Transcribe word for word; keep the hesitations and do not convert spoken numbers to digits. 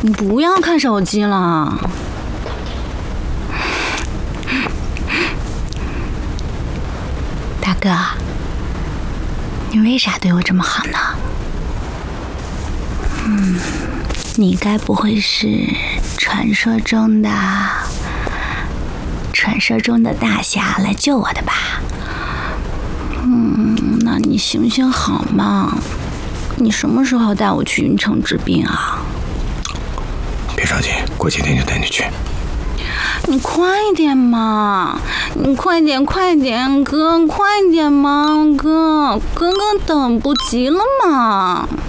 你不要看手机了。大哥，你为啥对我这么好呢？嗯，你该不会是传说中的传说中的大侠来救我的吧？嗯，那你行行好嘛？你什么时候带我去云城治病啊？ 别着急，过几天就带你去。 你快点嘛！你快点快点，哥，快点嘛，哥，哥哥等不及了嘛！